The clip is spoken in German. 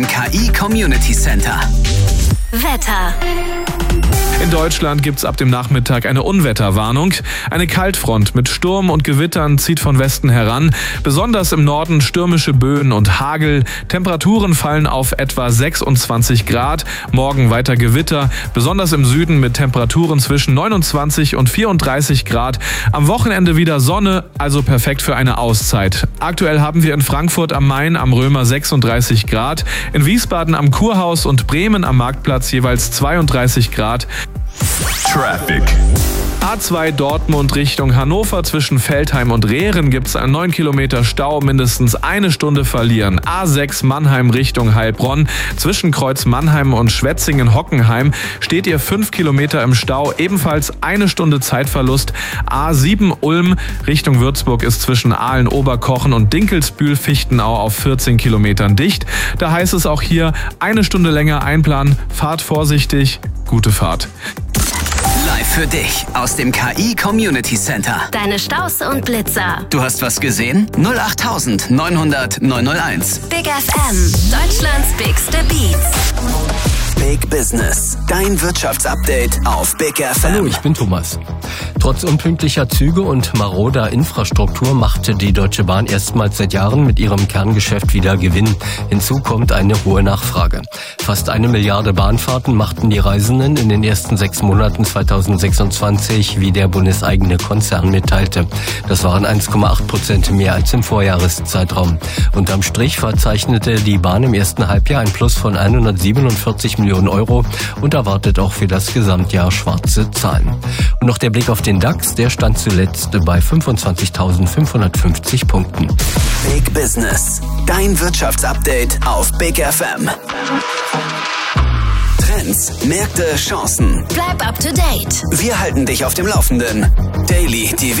KI Community Center. Wetter. In Deutschland gibt's ab dem Nachmittag eine Unwetterwarnung. Eine Kaltfront mit Sturm und Gewittern zieht von Westen heran. Besonders im Norden stürmische Böen und Hagel. Temperaturen fallen auf etwa 26 Grad. Morgen weiter Gewitter. Besonders im Süden mit Temperaturen zwischen 29 und 34 Grad. Am Wochenende wieder Sonne, also perfekt für eine Auszeit. Aktuell haben wir in Frankfurt am Main am Römer 36 Grad. In Wiesbaden am Kurhaus und Bremen am Marktplatz jeweils 32 Grad. Traffic. A2 Dortmund Richtung Hannover zwischen Veltheim und Rehren gibt's einen 9 Kilometer Stau, mindestens eine Stunde verlieren. A6 Mannheim Richtung Heilbronn zwischen Kreuz Mannheim und Schwetzingen-Hockenheim steht ihr 5 Kilometer im Stau, ebenfalls eine Stunde Zeitverlust. A7 Ulm Richtung Würzburg ist zwischen Aalen-Oberkochen und Dinkelsbühl-Fichtenau auf 14 Kilometern dicht. Da heißt es auch hier eine Stunde länger einplanen, fahrt vorsichtig, gute Fahrt. Live für dich aus dem KI Community Center. Deine Staus und Blitzer. Du hast was gesehen? 08900 901. Big FM. Deutschlands bigste Beats. Big Business. Dein Wirtschaftsupdate auf Big FM. Hallo, ich bin Thomas. Trotz unpünktlicher Züge und maroder Infrastruktur machte die Deutsche Bahn erstmals seit Jahren mit ihrem Kerngeschäft wieder Gewinn. Hinzu kommt eine hohe Nachfrage. Fast 1 Milliarde Bahnfahrten machten die Reisenden in den ersten 6 Monaten 2026, wie der bundeseigene Konzern mitteilte. Das waren 1,8% mehr als im Vorjahreszeitraum. Unterm Strich verzeichnete die Bahn im ersten Halbjahr ein Plus von 147 Millionen Euro und erwartet auch für das Gesamtjahr schwarze Zahlen. Und noch der Blick auf den DAX, der stand zuletzt bei 25.550 Punkten. Big Business. Dein Wirtschaftsupdate auf Big FM. Trends, Märkte, Chancen. Bleib up to date. Wir halten dich auf dem Laufenden. Daily, die